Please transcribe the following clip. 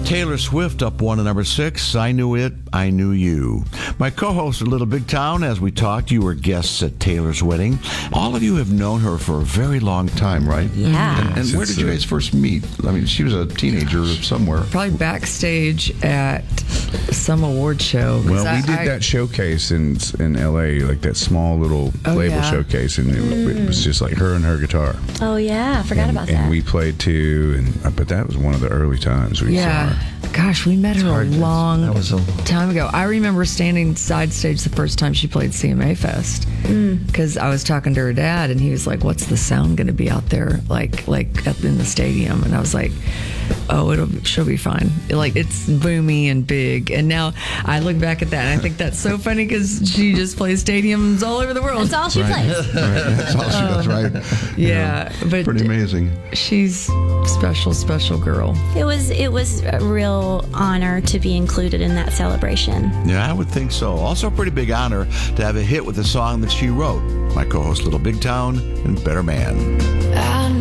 Taylor Swift up 1 at number 6. I Knew It, I Knew You. My co-host at Little Big Town, as we talked, you were guests at Taylor's wedding. All of you have known her for a very long time, right? Yeah. And where did you guys first meet? I mean, she was a teenager somewhere. Probably backstage at some award show. Well, we did that showcase in L.A., like that small little label showcase, and it was just like her and her guitar. Oh, yeah. I forgot about that. And we played too, but that was one of the early times we saw her. Gosh, we met her a long time ago. I remember standing side stage the first time she played CMA Fest because I was talking to her dad, and he was like, "What's the sound going to be out there like up in the stadium?" And I was like, "Oh, she'll be fine. Like, it's boomy and big." And now I look back at that, and I think that's so funny because she just plays stadiums all over the world. That's all she plays. Right. That's all she does, right? Yeah, but pretty amazing. She's special girl. It was a real honor to be included in that celebration. Yeah, I would think so. Also a pretty big honor to have a hit with a song that she wrote. My co-host, Little Big Town, and Better Man.